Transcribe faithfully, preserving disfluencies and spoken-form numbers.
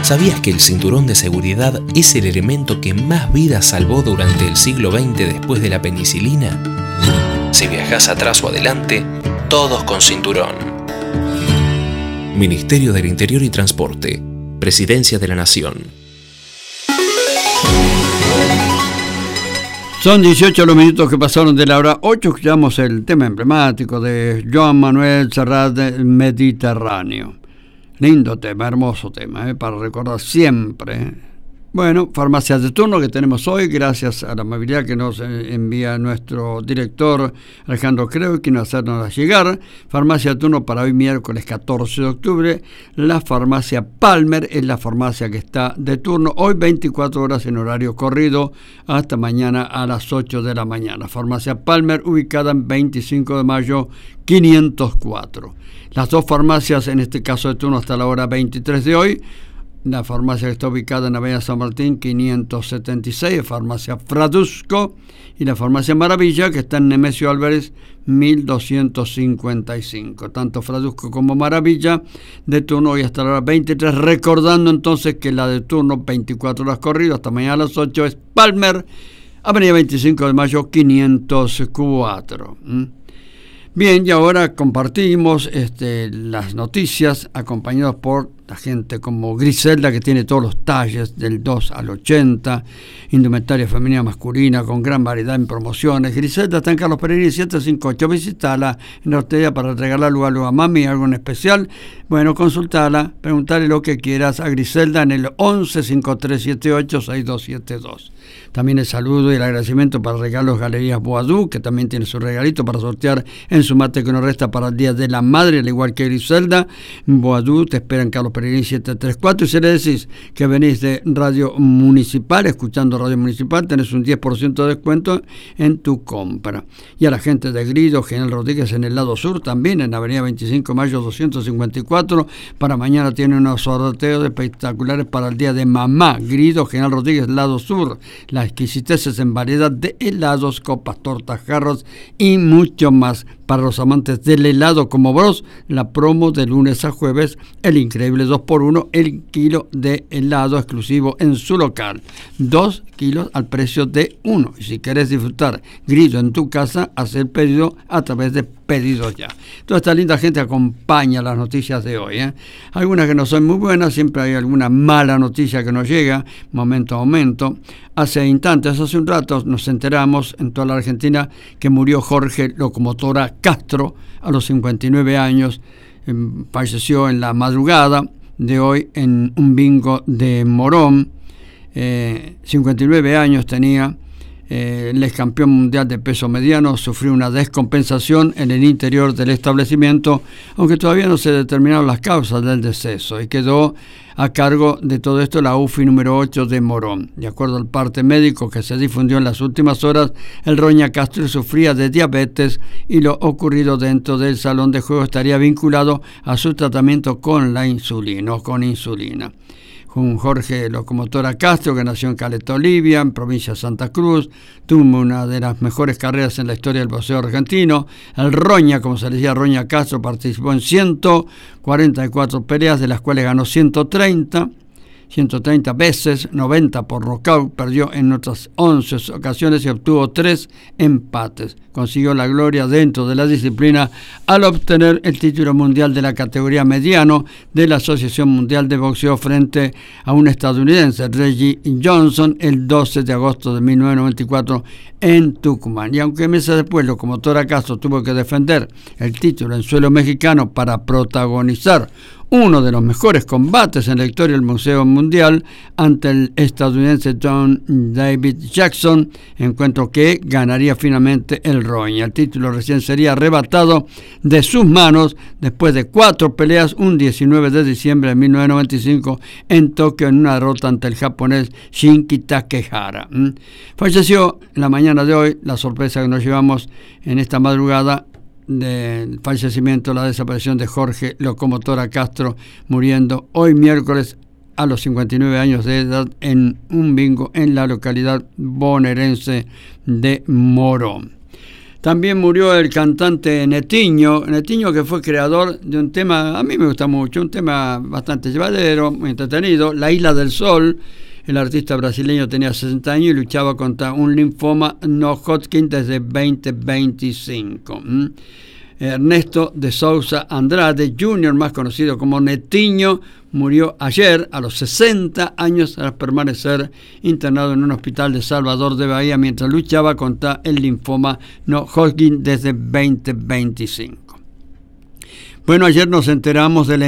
¿Sabías que el cinturón de seguridad es el elemento que más vidas salvó durante el siglo veinte después de la penicilina? Si viajás atrás o adelante, todos con cinturón. Ministerio del Interior y Transporte, Presidencia de la Nación. Son dieciocho los minutos que pasaron de la hora ocho. Escuchamos el tema emblemático de Joan Manuel Serrat, Mediterráneo. Lindo tema, hermoso tema, ¿eh? Para recordar siempre. Bueno, farmacias de turno que tenemos hoy, gracias a la amabilidad que nos envía nuestro director Alejandro Creo, que nos hacernos llegar. Farmacia de turno para hoy miércoles catorce de octubre. La farmacia Palmer es la farmacia que está de turno hoy veinticuatro horas en horario corrido hasta mañana a las ocho de la mañana. Farmacia Palmer ubicada en veinticinco de mayo quinientos cuatro. Las dos farmacias en este caso de turno hasta la hora veintitrés de hoy. La farmacia que está ubicada en Avenida San Martín quinientos setenta y seis, farmacia Fradusco, y la farmacia Maravilla que está en Nemesio Álvarez mil doscientos cincuenta y cinco. Tanto Fradusco como Maravilla de turno hoy hasta la hora veintitrés, recordando entonces que la de turno veinticuatro horas corrido hasta mañana a las ocho es Palmer, Avenida veinticinco de mayo quinientos cuatro. ¿Mm? Bien, y ahora compartimos este, las noticias acompañados por la gente como Griselda, que tiene todos los talles del dos al ochenta, indumentaria femenina masculina con gran variedad en promociones. Griselda está en Carlos Pereira setecientos cincuenta y ocho, visitala en la Ortega para regalarle algo a mami, algo en especial. Bueno, consultala, preguntarle lo que quieras a Griselda en el once cincuenta y tres setenta y ocho sesenta y dos setenta y dos. También el saludo y el agradecimiento para Regalos Galerías Boadú, que también tiene su regalito para sortear en su mate que nos resta para el Día de la Madre, al igual que Griselda. Boadú te espera en Carlos Pereira setecientos treinta y cuatro, y si le decís que venís de Radio Municipal, escuchando Radio Municipal, tenés un diez por ciento de descuento en tu compra. Y a la gente de Grido, General Rodríguez en el lado sur, también en Avenida veinticinco de mayo doscientos cincuenta y cuatro, para mañana tiene unos sorteos espectaculares para el Día de Mamá. Grido, General Rodríguez, lado sur, las exquisiteces en variedad de helados, copas, tortas, jarros y mucho más. Para los amantes del helado como vos, la promo de lunes a jueves, el increíble dos por uno, el kilo de helado exclusivo en su local. Dos kilos al precio de uno. Y si querés disfrutar Grido en tu casa, haz el pedido a través de Pedidos Ya. Toda esta linda gente acompaña las noticias de hoy, ¿eh? Algunas que no son muy buenas, siempre hay alguna mala noticia que nos llega, momento a momento. Hace instantes, hace un rato, nos enteramos en toda la Argentina que murió Jorge Locomotora Castro a los cincuenta y nueve años. Eh, falleció en la madrugada de hoy en un bingo de Morón. Eh, cincuenta y nueve años tenía. Eh, el ex campeón mundial de peso mediano sufrió una descompensación en el interior del establecimiento, aunque todavía no se determinaron las causas del deceso, y quedó a cargo de todo esto la U F I número ocho de Morón. De acuerdo al parte médico que se difundió en las últimas horas, el Roña Castro sufría de diabetes y lo ocurrido dentro del salón de juego estaría vinculado a su tratamiento con la insulina o con insulina. Con Jorge Locomotora Castro, que nació en Caleta Olivia, en provincia de Santa Cruz, tuvo una de las mejores carreras en la historia del boxeo argentino. El Roña, como se le decía, Roña Castro, participó en ciento cuarenta y cuatro peleas, de las cuales ganó ciento treinta veces, noventa por nocaut, perdió en otras once ocasiones y obtuvo tres empates. Consiguió la gloria dentro de la disciplina al obtener el título mundial de la categoría mediano de la Asociación Mundial de Boxeo frente a un estadounidense, Reggie Johnson, el doce de agosto de mil novecientos noventa y cuatro en Tucumán. Y aunque meses después Locomotora Castro tuvo que defender el título en suelo mexicano para protagonizar uno de los mejores combates en la historia del Museo Mundial ante el estadounidense John David Jackson, encuentro que ganaría finalmente el Roña. El título recién sería arrebatado de sus manos después de cuatro peleas un diecinueve de diciembre de mil novecientos noventa y cinco en Tokio en una derrota ante el japonés Shinki Takehara. ¿Mm? Falleció en la mañana de hoy, la sorpresa que nos llevamos en esta madrugada del fallecimiento, la desaparición de Jorge Locomotora Castro, muriendo hoy miércoles a los cincuenta y nueve años de edad en un bingo en la localidad bonaerense de Morón. También murió el cantante Netinho, Netinho que fue creador de un tema, a mí me gusta mucho, un tema bastante llevadero, muy entretenido, La Isla del Sol. El artista brasileño tenía sesenta años y luchaba contra un linfoma no Hodgkin desde veinte veinticinco. ¿Mm? Ernesto de Souza Andrade junior, más conocido como Netinho, murió ayer a los sesenta años tras permanecer internado en un hospital de Salvador de Bahía mientras luchaba contra el linfoma no Hodgkin desde veinte veinticinco. Bueno, ayer nos enteramos de la